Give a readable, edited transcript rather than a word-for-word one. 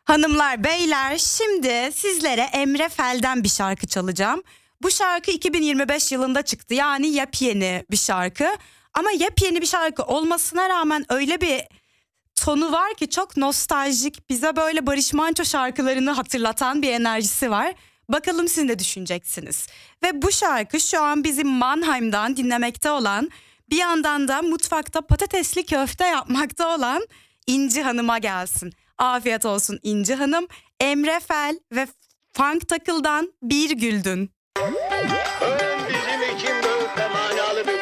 Hanımlar, beyler, şimdi sizlere Emre Fel'den bir şarkı çalacağım. Bu şarkı 2025 yılında çıktı, yani yepyeni bir şarkı. Ama yepyeni bir şarkı olmasına rağmen öyle bir tonu var ki çok nostaljik, bize böyle Barış Manço şarkılarını hatırlatan bir enerjisi var. Bakalım siz ne düşüneceksiniz? Ve bu şarkı şu an bizim Mannheim'dan dinlemekte olan, bir yandan da mutfakta patatesli köfte yapmakta olan İnci Hanım'a gelsin. Afiyet olsun İnci Hanım. Emre Fel ve Funk Takıl'dan Bir Güldün. Bizim için böyle manalı bir